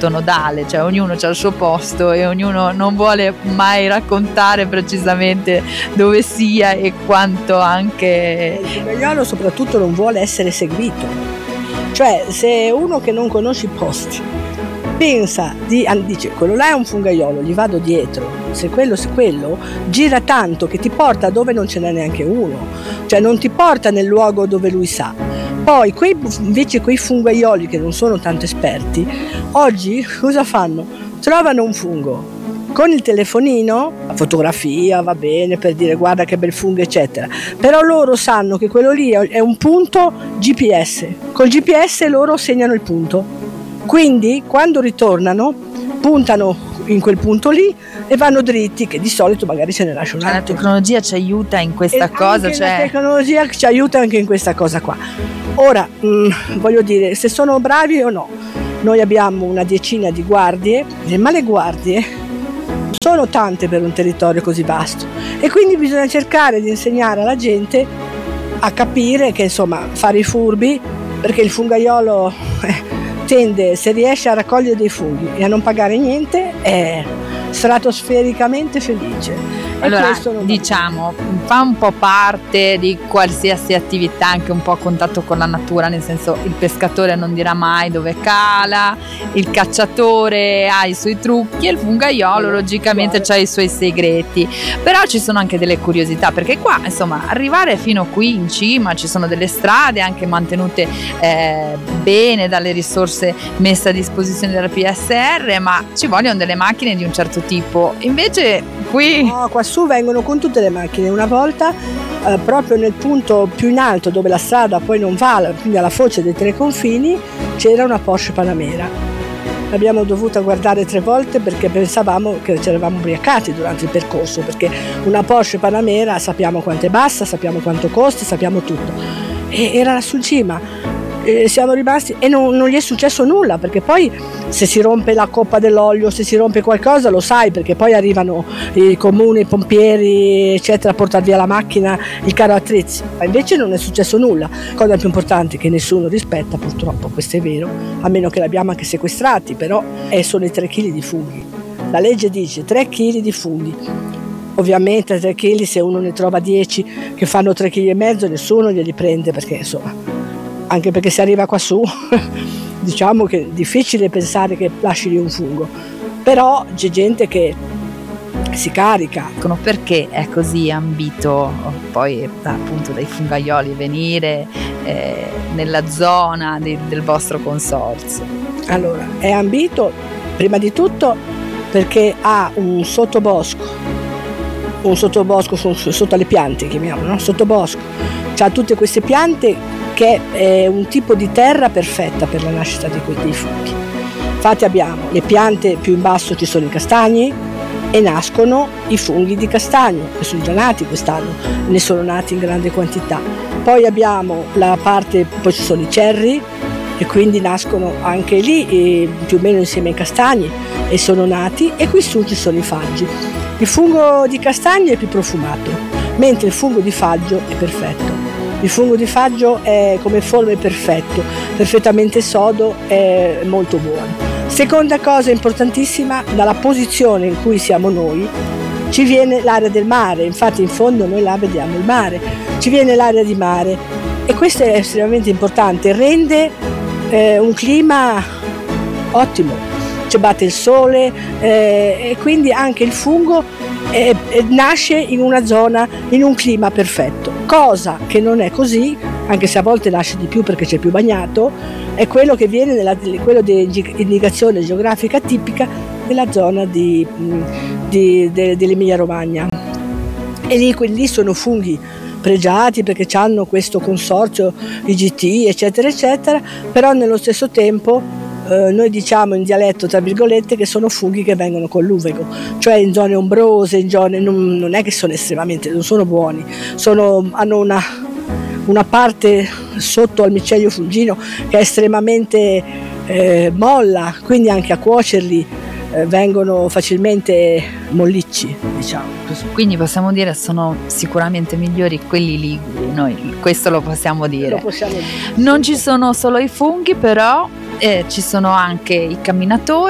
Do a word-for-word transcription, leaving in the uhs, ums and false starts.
punto nodale, cioè ognuno c'ha il suo posto e ognuno non vuole mai raccontare precisamente dove sia e quanto anche. Il fungaiolo soprattutto non vuole essere seguito, cioè se uno che non conosce i posti pensa di, dice quello là è un fungaiolo, gli vado dietro, se quello se quello gira tanto che ti porta dove non ce n'è neanche uno, cioè non ti porta nel luogo dove lui sa. Poi quei, invece quei fungaioli che non sono tanto esperti oggi cosa fanno? Trovano un fungo con il telefonino, la fotografia va bene per dire guarda che bel fungo eccetera, però loro sanno che quello lì è un punto G P S, col G P S loro segnano il punto, quindi quando ritornano puntano in quel punto lì e vanno dritti, che di solito magari se ne lascia un altro. La tecnologia ci aiuta in questa e cosa, anche cioè la tecnologia ci aiuta anche in questa cosa qua. Ora mh, voglio dire, se sono bravi o no, noi abbiamo una decina di guardie, ma le guardie sono tante per un territorio così vasto e quindi bisogna cercare di insegnare alla gente a capire che insomma fare i furbi, perché il fungaiolo eh, tende, se riesce a raccogliere dei funghi e a non pagare niente, è stratosfericamente felice. Allora, diciamo, fa un po' parte di qualsiasi attività, anche un po' a contatto con la natura, nel senso il pescatore non dirà mai dove cala, il cacciatore ha i suoi trucchi e il fungaiolo logicamente ha i suoi segreti, però ci sono anche delle curiosità, perché qua insomma arrivare fino qui in cima ci sono delle strade anche mantenute eh, bene dalle risorse messe a disposizione della P S R, ma ci vogliono delle macchine di un certo tipo, invece qui no, qua su vengono con tutte le macchine. Una volta eh, proprio nel punto più in alto dove la strada poi non va, quindi alla foce dei tre confini, c'era una Porsche Panamera. L'abbiamo dovuta guardare tre volte perché pensavamo che ci eravamo ubriacati durante il percorso, perché una Porsche Panamera sappiamo quanto è bassa, sappiamo quanto costa, sappiamo tutto, e era sul cima. E siamo rimasti e non, non gli è successo nulla, perché poi se si rompe la coppa dell'olio, se si rompe qualcosa lo sai, perché poi arrivano i comuni, i pompieri eccetera a portare via la macchina, il carro attrezzi, ma invece non è successo nulla. Cosa più importante che nessuno rispetta, purtroppo questo è vero, a meno che l'abbiamo anche sequestrati, però eh, sono i tre chili di funghi. La legge dice tre chili di funghi. Ovviamente tre chili, se uno ne trova dieci che fanno tre chili e mezzo, nessuno glieli prende, perché insomma, anche perché se arriva qua su diciamo che è difficile pensare che lasci lì un fungo, però c'è gente che si carica. Perché è così ambito poi appunto dai fungaioli venire eh, nella zona di, del vostro consorzio? Allora, è ambito prima di tutto perché ha un sottobosco, un sottobosco sotto le piante, chiamiamolo, no? Sottobosco, c'ha tutte queste piante che è un tipo di terra perfetta per la nascita di quei dei funghi. Infatti abbiamo le piante, più in basso ci sono i castagni e nascono i funghi di castagno, che sono già nati quest'anno, ne sono nati in grande quantità. Poi abbiamo la parte, poi ci sono i cerri e quindi nascono anche lì eh, più o meno insieme ai castagni e sono nati, e qui su ci sono i faggi. Il fungo di castagno è più profumato, mentre il fungo di faggio è perfetto. Il fungo di faggio è come forma è perfetto, perfettamente sodo, è molto buono. Seconda cosa importantissima, dalla posizione in cui siamo noi, ci viene l'area del mare, infatti in fondo noi là vediamo il mare, ci viene l'area di mare e questo è estremamente importante, rende eh, un clima ottimo, ci batte il sole eh, e quindi anche il fungo eh, eh, nasce in una zona, in un clima perfetto. Cosa che non è così, anche se a volte nasce di più perché c'è più bagnato, è quello che viene nella quello di indicazione geografica tipica della zona di, di, de, dell'Emilia Romagna. E lì, lì sono funghi pregiati perché hanno questo consorzio I G T eccetera eccetera, però nello stesso tempo eh, noi diciamo in dialetto tra virgolette che sono funghi che vengono con l'uvego, cioè in zone ombrose, in zone non, non è che sono estremamente, non sono buoni, sono, hanno una, una parte sotto al micelio fungino che è estremamente eh, molla, quindi anche a cuocerli eh, vengono facilmente mollicci, diciamo così. Quindi possiamo dire sono sicuramente migliori quelli liguri, noi questo lo possiamo dire. Lo possiamo dire. Non ci sono solo i funghi, però eh, ci sono anche i camminatori.